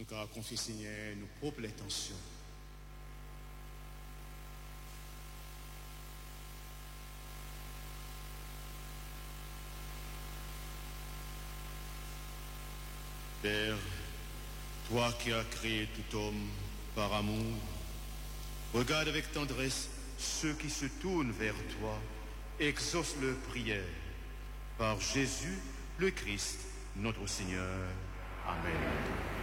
qu'à confesser nos propres intentions. Père, toi qui as créé tout homme par amour, regarde avec tendresse ceux qui se tournent vers toi, exauce leurs prières. Par Jésus le Christ, notre Seigneur. Amen.